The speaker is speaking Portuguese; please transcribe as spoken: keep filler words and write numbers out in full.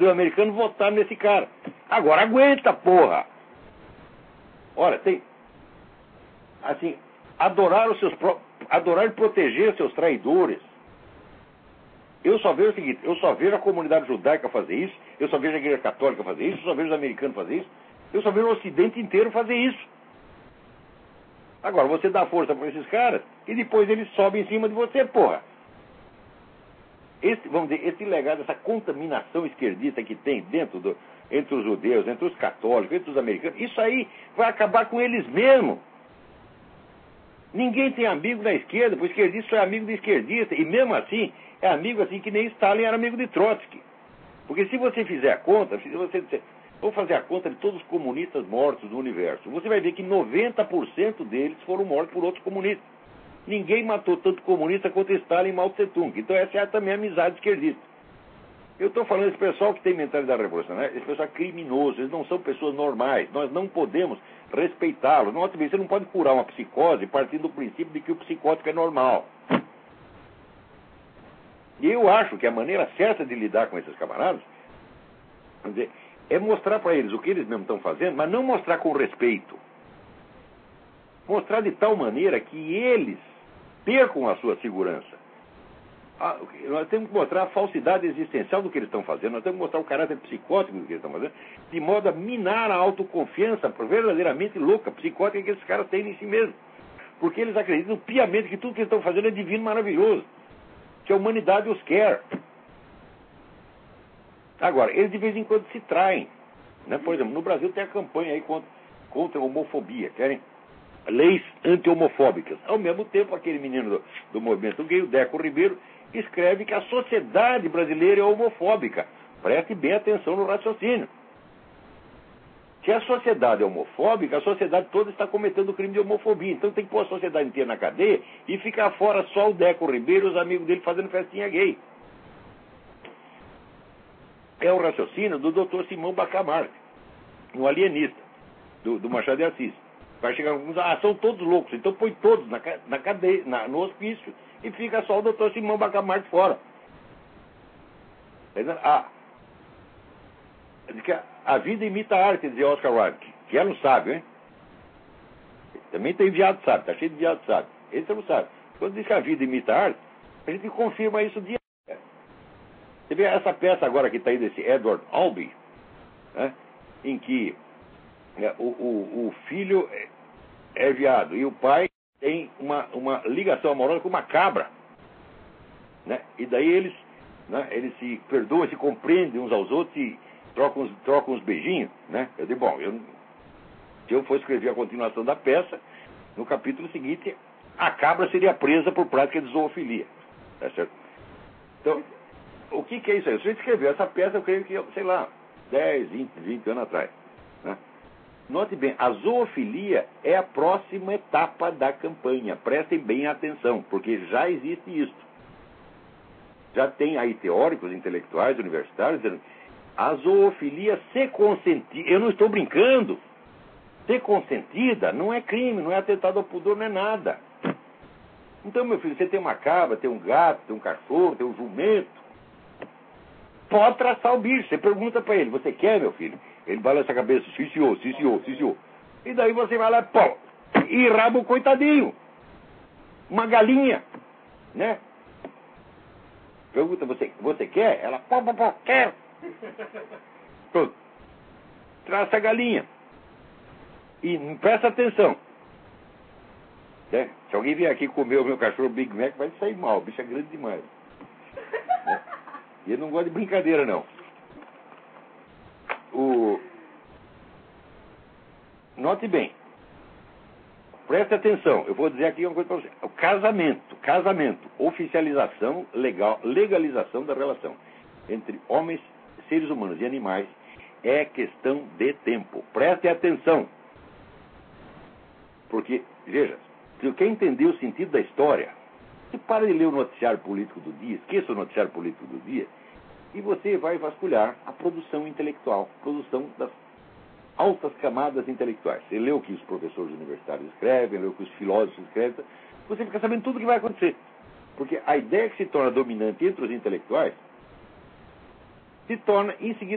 Os americanos votaram nesse cara. Agora aguenta, porra! Olha, tem... Assim, adorar os seus próprios... Adorar e proteger seus traidores. Eu só vejo o seguinte, eu só vejo a comunidade judaica fazer isso, eu só vejo a igreja católica fazer isso, eu só vejo os americanos fazer isso, eu só vejo o ocidente inteiro fazer isso. Agora, você dá força para esses caras e depois eles sobem em cima de você, porra. Esse, vamos dizer, esse legado, essa contaminação esquerdista que tem dentro do, entre os judeus, entre os católicos, entre os americanos, isso aí vai acabar com eles mesmos. Ninguém tem amigo da esquerda, porque o esquerdista é amigo do esquerdista, e mesmo assim, é amigo assim que nem Stalin era amigo de Trotsky. Porque se você fizer a conta, se você disser, vou fazer a conta de todos os comunistas mortos do universo, você vai ver que noventa por cento deles foram mortos por outros comunistas. Ninguém matou tanto comunista quanto Stalin e Mao Tse Tung. Então essa é também a amizade esquerdista. Eu estou falando desse pessoal que tem mentalidade revolucionária, esse pessoal é criminoso, eles não são pessoas normais, nós não podemos respeitá-los. Não, você não pode curar uma psicose partindo do princípio de que o psicótico é normal. E eu acho que a maneira certa de lidar com esses camaradas, quer dizer, é mostrar para eles o que eles mesmos estão fazendo, mas não mostrar com respeito. Mostrar de tal maneira que eles percam a sua segurança. Ah, nós temos que mostrar a falsidade existencial do que eles estão fazendo, nós temos que mostrar o caráter psicótico do que eles estão fazendo, de modo a minar a autoconfiança verdadeiramente louca, psicótica que esses caras têm em si mesmos. Porque eles acreditam piamente que tudo que eles estão fazendo é divino e maravilhoso, que a humanidade os quer. Agora, eles de vez em quando se traem. Né? Por exemplo, no Brasil tem a campanha aí contra, contra a homofobia, querem leis anti-homofóbicas. Ao mesmo tempo, aquele menino do, do movimento gay, o Deco Ribeiro, escreve que a sociedade brasileira é homofóbica. Preste bem atenção no raciocínio. Se a sociedade é homofóbica, a sociedade toda está cometendo o crime de homofobia. Então tem que pôr a sociedade inteira na cadeia e ficar fora só o Deco Ribeiro e os amigos dele fazendo festinha gay. É o raciocínio do doutor Simão Bacamarte, um alienista, do, do Machado de Assis. Vai chegar alguns, ah, são todos loucos, então põe todos na, na cadeia, na, no hospício, e fica só o doutor Simão Bacamarte fora. Ah, diz que a, a vida imita a arte, dizia Oscar Wilde, que era um sábio, hein? Também tem viado sábio, tá cheio de viado sábio. Esse é um sábio. Quando diz que a vida imita a arte, a gente confirma isso dia. Você vê essa peça agora que está aí desse Edward Albee, né, em que é, o, o, o filho é, é viado e o pai tem uma, uma ligação amorosa com uma cabra. Né, e daí eles, né, eles se perdoam, se compreendem uns aos outros e trocam uns, trocam uns beijinhos. Né? Eu digo, bom, eu, se eu for escrever a continuação da peça, no capítulo seguinte, a cabra seria presa por prática de zoofilia. Tá certo? Então, o que, que é isso aí? Se você escreveu essa peça, eu creio que, sei lá, dez, vinte, vinte anos atrás. Né? Note bem, a zoofilia é a próxima etapa da campanha. Prestem bem atenção, porque já existe isso. Já tem aí teóricos, intelectuais, universitários, dizendo a zoofilia se consentida, eu não estou brincando, se consentida não é crime, não é atentado ao pudor, não é nada. Então, meu filho, você tem uma cabra, tem um gato, tem um cachorro, tem um jumento, pode traçar o bicho. Você pergunta para ele, você quer, meu filho? Ele balança a cabeça, sim senhor, sim senhor, sim senhor. E daí você vai lá, pô, e raba o coitadinho. Uma galinha, né? Pergunta, você, você quer? Ela, pô, pô, pô, quero. Pronto. Traça a galinha. E presta atenção. Né? Se alguém vier aqui comer o meu cachorro Big Mac, vai sair mal. O bicho é grande demais. Né? E ele não gosta de brincadeira, não. O... Note bem. Preste atenção. Eu vou dizer aqui uma coisa para você. O casamento. Casamento. Oficialização, legal, legalização da relação entre homens, seres humanos e animais é questão de tempo. Preste atenção. Porque, veja, se você quer entender o sentido da história, você para de ler o noticiário político do dia, esqueça o noticiário político do dia, e você vai vasculhar a produção intelectual, a produção das altas camadas intelectuais. Você lê o que os professores universitários escrevem, lê o que os filósofos escrevem, você fica sabendo tudo o que vai acontecer. Porque a ideia que se torna dominante entre os intelectuais se torna, em seguida,